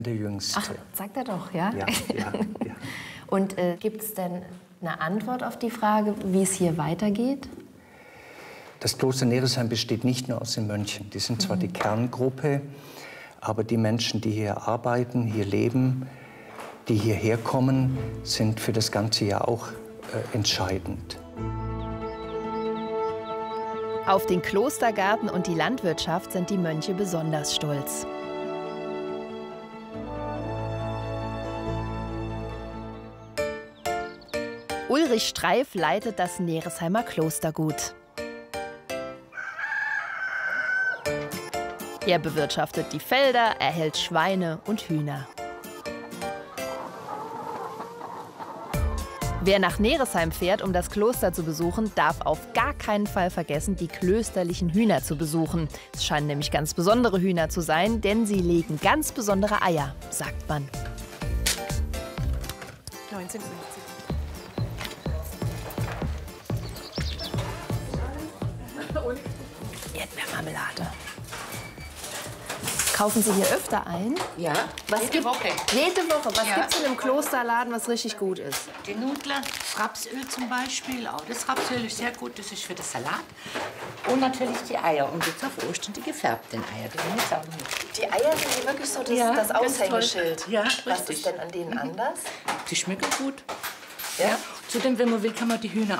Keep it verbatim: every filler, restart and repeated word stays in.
Der Jüngste. Ach, sagt er doch, ja? Ja, ja, ja. Und äh, gibt es denn eine Antwort auf die Frage, wie es hier weitergeht? Das Kloster Neresheim besteht nicht nur aus den Mönchen. Die sind zwar mhm. die Kerngruppe, aber die Menschen, die hier arbeiten, hier leben, die hierher kommen, sind für das ganze Jahr auch äh, entscheidend. Auf den Klostergarten und die Landwirtschaft sind die Mönche besonders stolz. Ulrich Streif leitet das Neresheimer Klostergut. Er bewirtschaftet die Felder, erhält Schweine und Hühner. Wer nach Neresheim fährt, um das Kloster zu besuchen, darf auf gar keinen Fall vergessen, die klösterlichen Hühner zu besuchen. Es scheinen nämlich ganz besondere Hühner zu sein, denn sie legen ganz besondere Eier, sagt man. neunzehnhundertfünfzig. Erdbeermarmelade. Kaufen Sie hier öfter ein? Ja, was jede gibt, Woche. Jede Woche. Was Ja. gibt es denn im Klosterladen, was richtig gut ist? Die Nudler, das Rapsöl zum Beispiel. Auch das Rapsöl ist sehr gut, das ist für den Salat. Und natürlich die Eier. Und jetzt auf Ostern die gefärbten Eier. Die sind jetzt auch mit. Die Eier sind hier wirklich so das, Ja, das ganz Aushängeschild. toll. Ja, was richtig. ist denn an denen anders? Die schmecken gut. Ja? Ja. Zudem, wenn man will, kann man die Hühner